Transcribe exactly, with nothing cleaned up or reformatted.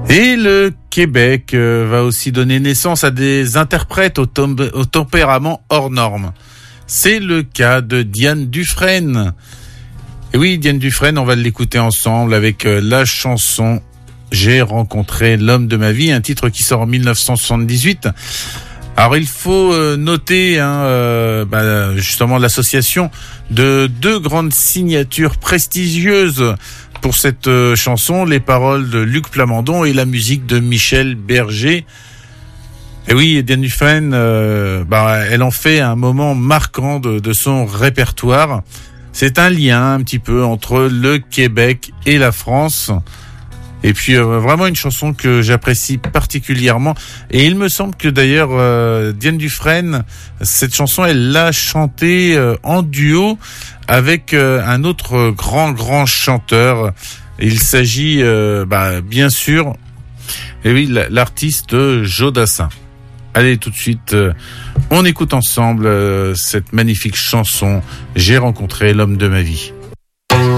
Et le Québec euh, va aussi donner naissance à des interprètes au, tom- au tempérament hors norme. C'est le cas de Diane Dufresne. Et oui, Diane Dufresne, on va l'écouter ensemble avec euh, la chanson « J'ai rencontré l'homme de ma vie », un titre qui sort en dix-neuf cent soixante-dix-huit. Alors il faut euh, noter hein, euh, bah, justement l'association de deux grandes signatures prestigieuses pour cette euh, chanson, les paroles de Luc Plamondon et la musique de Michel Berger. Et oui, Diane Dufresne, euh, bah, elle en fait un moment marquant de, de son répertoire. C'est un lien un petit peu entre le Québec et la France. Et puis euh, vraiment une chanson que j'apprécie particulièrement. Et il me semble que d'ailleurs euh, Diane Dufresne, cette chanson, elle l'a chantée euh, en duo avec euh, un autre grand grand chanteur. Il s'agit euh, bah, bien sûr, et oui, l'artiste Joe Dassin. Allez, tout de suite, euh, on écoute ensemble euh, cette magnifique chanson « J'ai rencontré l'homme de ma vie ».